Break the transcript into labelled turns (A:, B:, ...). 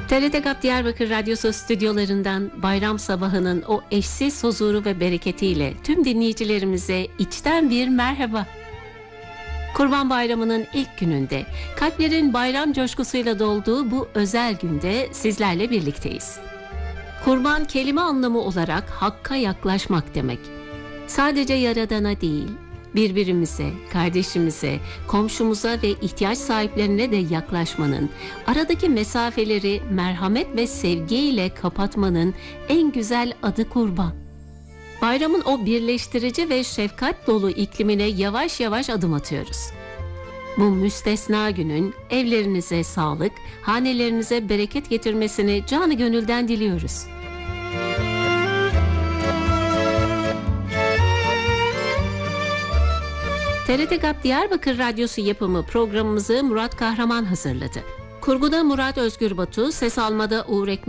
A: TRT GAP Diyarbakır Radyosu stüdyolarından bayram sabahının o eşsiz huzuru ve bereketiyle tüm dinleyicilerimize içten bir merhaba. Kurban Bayramı'nın ilk gününde, kalplerin bayram coşkusuyla dolduğu bu özel günde sizlerle birlikteyiz. Kurban kelime anlamı olarak hakka yaklaşmak demek. Sadece Yaradan'a değil, birbirimize, kardeşimize, komşumuza ve ihtiyaç sahiplerine de yaklaşmanın, aradaki mesafeleri merhamet ve sevgiyle kapatmanın en güzel adı kurban. Bayramın o birleştirici ve şefkat dolu iklimine yavaş yavaş adım atıyoruz. Bu müstesna günün evlerinize sağlık, hanelerinize bereket getirmesini canı gönülden diliyoruz. TRT GAP Diyarbakır Radyosu yapımı programımızı Murat Kahraman hazırladı. Kurguda Murat Özgür Batu, ses almada Uğur Ekmek